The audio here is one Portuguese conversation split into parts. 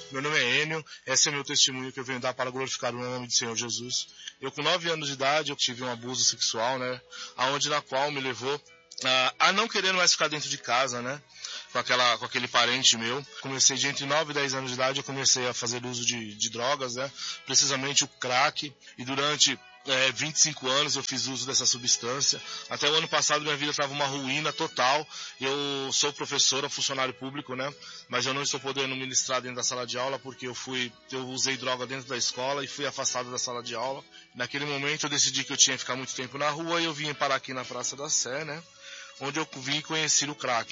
Meu nome é Enio, esse é meu testemunho que eu venho dar para glorificar o nome do Senhor Jesus. Eu, com 9 anos de idade, eu tive um abuso sexual, né? Na qual me levou a não querer mais ficar dentro de casa, né? Com aquele parente meu. Comecei de entre 9 e 10 anos de idade, eu comecei a fazer uso de drogas, né? Precisamente o crack. E durante 25 anos eu fiz uso dessa substância. Até o ano passado minha vida estava uma ruína total. Eu sou professor, funcionário público, né? Mas eu não estou podendo ministrar dentro da sala de aula porque eu usei droga dentro da escola e fui afastado da sala de aula. Naquele momento eu decidi que eu tinha que ficar muito tempo na rua e eu vim parar aqui na Praça da Sé, né? Onde eu vim conhecer o crack.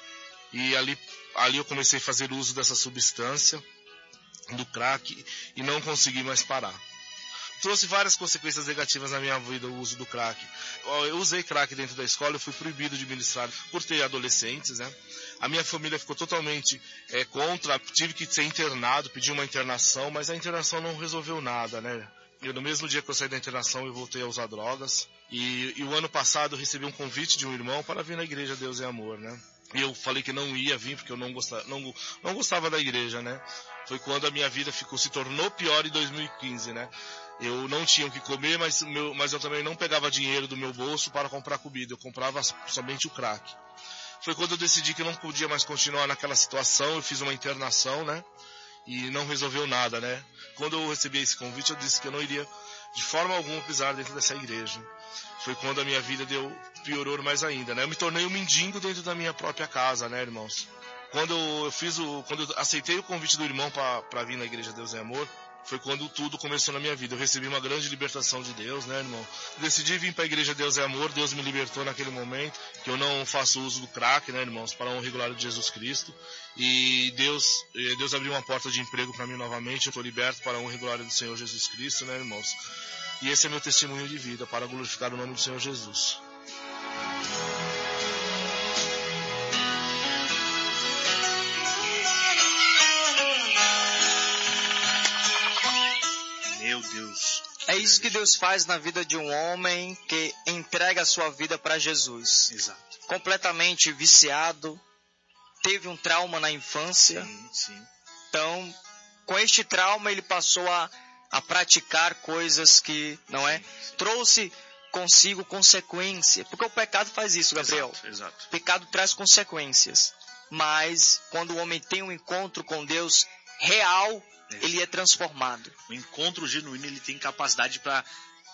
E ali eu comecei a fazer uso dessa substância, do crack, e não consegui mais parar. Trouxe várias consequências negativas na minha vida o uso do crack. Eu usei crack dentro da escola, eu fui proibido de ministrar por ter adolescentes, né? A minha família ficou totalmente contra, tive que ser internado, pedi uma internação, mas a internação não resolveu nada, né? No mesmo dia que eu saí da internação, eu voltei a usar drogas. E o ano passado eu recebi um convite de um irmão para vir na igreja Deus é Amor, né? E eu falei que não ia vir porque eu não gostava da igreja, né? Foi quando a minha vida se tornou pior em 2015, né? Eu não tinha o que comer, mas eu também não pegava dinheiro do meu bolso para comprar comida. Eu comprava somente o crack. Foi quando eu decidi que eu não podia mais continuar naquela situação. Eu fiz uma internação, né? E não resolveu nada, né? Quando eu recebi esse convite, eu disse que eu não iria de forma alguma pisar dentro dessa igreja. Foi quando a minha vida piorou mais ainda, né? Eu me tornei um mendigo dentro da minha própria casa, né, irmãos? Quando eu aceitei o convite do irmão para vir na igreja Deus é Amor, foi quando tudo começou na minha vida. Eu recebi uma grande libertação de Deus, né, irmão? Decidi vir para a igreja Deus é Amor, Deus me libertou naquele momento, que eu não faço uso do crack, né, irmãos, para a honra e glória de Jesus Cristo. E Deus abriu uma porta de emprego para mim novamente, eu estou liberto para a honra e glória do Senhor Jesus Cristo, né, irmãos? E esse é meu testemunho de vida, para glorificar o nome do Senhor Jesus. Meu Deus. É isso que Deus faz na vida de um homem que entrega a sua vida para Jesus. Exato. Completamente viciado, teve um trauma na infância. Sim. Então, com este trauma, ele passou a praticar coisas que, trouxe consigo consequência. Porque o pecado faz isso, Gabriel. Exato. O pecado traz consequências. Mas, quando o homem tem um encontro com Deus real, ele é transformado. O encontro genuíno, ele tem capacidade para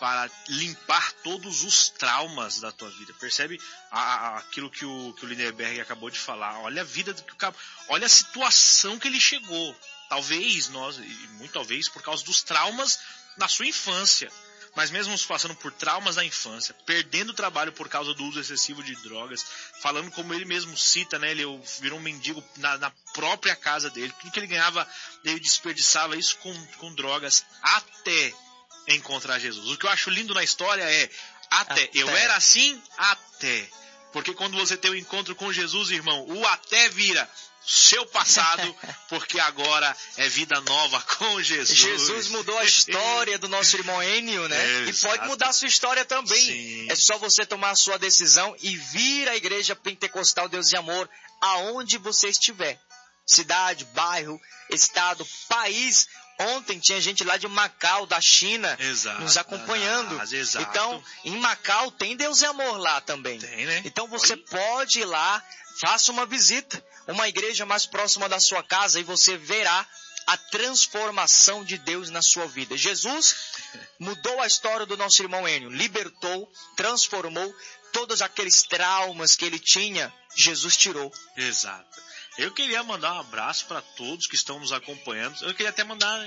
limpar todos os traumas da tua vida. Percebe aquilo que o Lindenberg acabou de falar? Olha a vida do cara, olha a situação que ele chegou. Talvez muito talvez por causa dos traumas na sua infância. Mas mesmo passando por traumas da infância, perdendo o trabalho por causa do uso excessivo de drogas, falando como ele mesmo cita, né? Ele virou um mendigo na própria casa dele. Tudo que ele ganhava, ele desperdiçava isso com drogas até encontrar Jesus. O que eu acho lindo na história é até. Eu era assim até. Porque quando você tem um encontro com Jesus, irmão, o até vira seu passado, porque agora é vida nova com Jesus. Jesus mudou a história do nosso irmão Enio, né? E pode mudar a sua história também. Sim. É só você tomar a sua decisão e vir à Igreja Pentecostal Deus de Amor aonde você estiver. Cidade, bairro, estado, país. Ontem tinha gente lá de Macau, da China, nos acompanhando. Exato. Então, em Macau tem Deus e Amor lá também. Tem, né? Então você pode ir lá, faça uma visita, uma igreja mais próxima da sua casa e você verá a transformação de Deus na sua vida. Jesus mudou a história do nosso irmão Enio, libertou, transformou todos aqueles traumas que ele tinha, Jesus tirou. Exato. Eu queria mandar um abraço para todos que estão nos acompanhando. Eu queria até mandar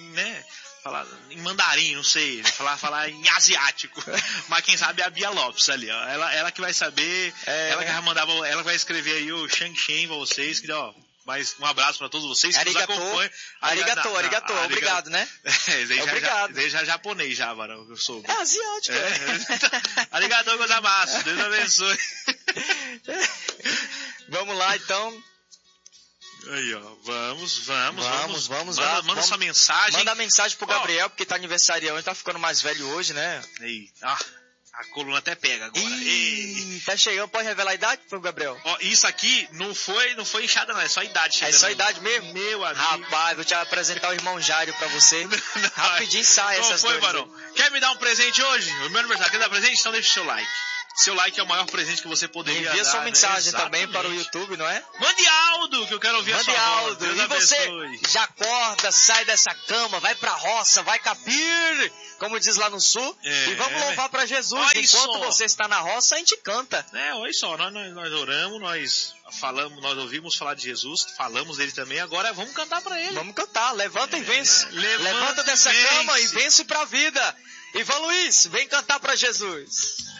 falar em mandarim, não sei, falar em asiático. Mas quem sabe é a Bia Lopes ali, ó. Ela que vai saber, ela que vai mandar, ela vai escrever aí o Shang Shen pra vocês, que ó, mais um abraço para todos vocês que nos acompanham. Arigato, obrigado, né? Obrigado. Já é japonês já, mano, eu soube. É asiático. Arigato gozaimasu, Deus abençoe. Vamos lá, então. Aí, ó, vamos lá. Manda sua mensagem. Manda a mensagem pro Gabriel, porque tá aniversariando, tá ficando mais velho hoje, né? Aí, A coluna até pega agora. Ih, tá chegando, pode revelar a idade, foi o Gabriel? Ó, isso aqui não foi inchada não, é só a idade chegando. É só a idade mesmo? Meu amigo. Rapaz, vou te apresentar o irmão Jário pra você. Rapidinho sai essas Não foi, dores. Barão. Quer me dar um presente hoje? O meu aniversário, quer dar presente? Então deixa o seu like. Seu like é o maior presente que você poderia dar. Envia sua mensagem também Exatamente. para o YouTube, não é? Mande áudio, que eu quero ouvir a Mande sua voz. áudio. Deus E você abençoe. já acorda, sai dessa cama, vai pra roça, vai capir, como diz lá no sul. É. E vamos louvar pra Jesus. Olha Enquanto só. você está na roça, a gente canta. Olha só, nós oramos, nós falamos, nós ouvimos falar de Jesus, falamos dele também, agora vamos cantar pra ele. Vamos cantar. Levanta e vence. Levanta Levanta dessa e vence. cama e vence pra vida. Ivan Luiz, vem cantar pra Jesus.